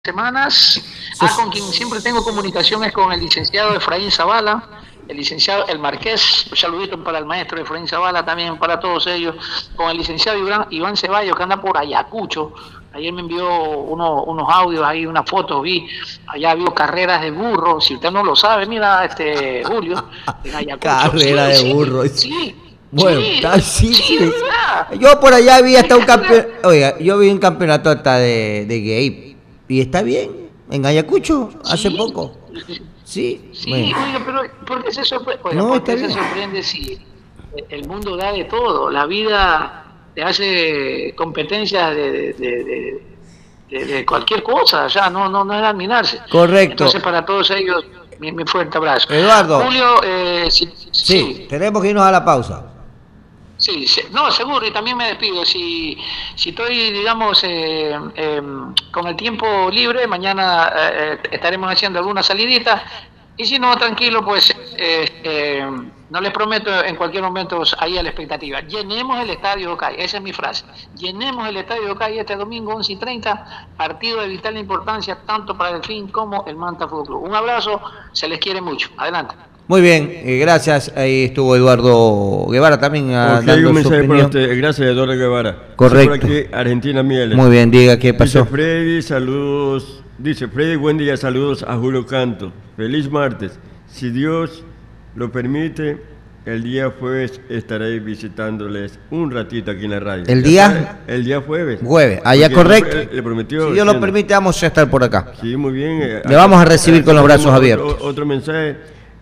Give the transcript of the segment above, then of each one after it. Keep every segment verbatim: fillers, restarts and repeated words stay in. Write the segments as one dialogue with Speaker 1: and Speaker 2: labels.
Speaker 1: semanas. Ah, con quien siempre tengo comunicación es con el licenciado Efraín Zavala, el licenciado El Marqués, un saludito para el maestro Efraín Zavala, también para todos ellos, con el licenciado Iván, Iván Ceballos, que anda por Ayacucho. Ayer me envió uno, unos audios ahí, unas fotos, vi, allá vio carreras de burro, si usted no lo sabe, mira, este Julio, en Ayacucho.
Speaker 2: Carrera
Speaker 1: sí,
Speaker 2: de burro.
Speaker 1: Sí, sí.
Speaker 2: Bueno,
Speaker 1: sí,
Speaker 2: está, sí,
Speaker 1: sí,
Speaker 2: sí.
Speaker 1: ¿verdad?
Speaker 2: Yo por allá vi hasta un campeonato, oiga, yo vi un campeonato hasta de, de gay, y está bien, en Ayacucho, hace
Speaker 1: Sí.
Speaker 2: poco. Sí,
Speaker 1: Sí,
Speaker 2: bueno.
Speaker 1: oiga, pero ¿por qué se sorprende? Oiga,
Speaker 2: No,
Speaker 1: ¿por
Speaker 2: está
Speaker 1: qué se
Speaker 2: bien.
Speaker 1: sorprende si el mundo da de todo? La vida te hace competencia de, de, de, de, de cualquier cosa, ya no, no, no es de admirarse.
Speaker 2: Correcto.
Speaker 1: Entonces, para todos ellos, mi, mi fuerte abrazo.
Speaker 2: Eduardo.
Speaker 1: Julio, eh, sí,
Speaker 2: Sí,
Speaker 1: sí,
Speaker 2: tenemos que irnos a la pausa.
Speaker 1: sí, se- no, seguro, y también me despido. Si, si estoy, digamos, eh, eh, con el tiempo libre, mañana eh, eh, estaremos haciendo alguna salidita. Y si no, tranquilo, pues eh, eh, no les prometo en cualquier momento ahí a la expectativa. Llenemos el estadio Ocay, esa es mi frase. Llenemos el estadio Ocay este domingo once y treinta, partido de vital importancia tanto para el Delfín como el Manta Fútbol Club. Un abrazo, se les quiere mucho. Adelante.
Speaker 2: Muy bien, eh, gracias. Ahí estuvo Eduardo Guevara también ah,
Speaker 3: Ok,
Speaker 2: dando
Speaker 3: un
Speaker 2: su
Speaker 3: mensaje para
Speaker 2: opinión.
Speaker 3: usted. Gracias, Eduardo Guevara.
Speaker 2: Correcto.
Speaker 3: Por aquí, Argentina Mieles.
Speaker 2: Muy bien, diga qué pasó.
Speaker 3: Dice Freddy, saludos. Dice Freddy, buen día, saludos a Julio Canto. Feliz martes. Si Dios lo permite, el día jueves estaré visitándoles un ratito aquí en la radio.
Speaker 2: ¿El
Speaker 3: Ya
Speaker 2: día?
Speaker 3: sabe, El día jueves.
Speaker 2: Jueves, allá
Speaker 3: Porque
Speaker 2: correcto.
Speaker 3: Le, le prometió.
Speaker 2: Si Dios lo
Speaker 3: siendo.
Speaker 2: permite, vamos a estar por acá.
Speaker 3: Sí, muy bien. eh,
Speaker 2: Le vamos a recibir con los brazos
Speaker 3: tenemos
Speaker 2: abiertos.
Speaker 3: Otro, otro mensaje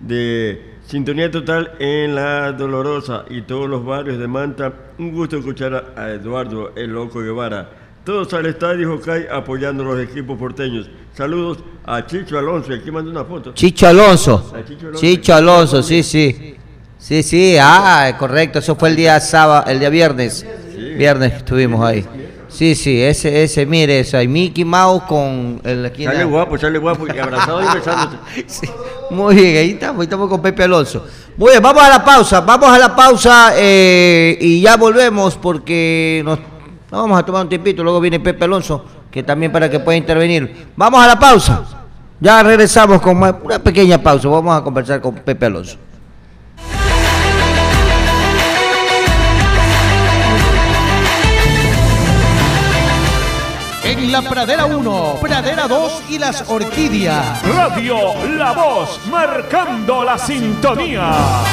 Speaker 3: de sintonía total en La Dolorosa y todos los barrios de Manta. Un gusto escuchar a Eduardo el Loco Guevara. Todos al estadio Ocay apoyando los equipos porteños. Saludos a Chicho Alonso. Y aquí manda una foto.
Speaker 2: Chicho Alonso.
Speaker 3: A Chicho Alonso.
Speaker 2: Chicho Alonso, sí, sí. Sí, sí, ah, correcto. Eso fue el día sábado, el día viernes. Viernes estuvimos ahí. Sí, sí, ese, ese, mire, eso, hay Mickey Mouse con el aquí.
Speaker 3: Sale guapo, sale guapo y abrazado y besándose.
Speaker 2: Sí, muy bien, ahí estamos, ahí estamos con Pepe Alonso. Muy bien, vamos a la pausa, vamos a la pausa eh, y ya volvemos porque nos, nos vamos a tomar un tiempito, luego viene Pepe Alonso, que también para que pueda intervenir. Vamos a la pausa, ya regresamos con más- una pequeña pausa, vamos a conversar con Pepe Alonso.
Speaker 4: En la Pradera uno, Pradera dos y Las Orquídeas.
Speaker 5: Radio La Voz, marcando la sintonía.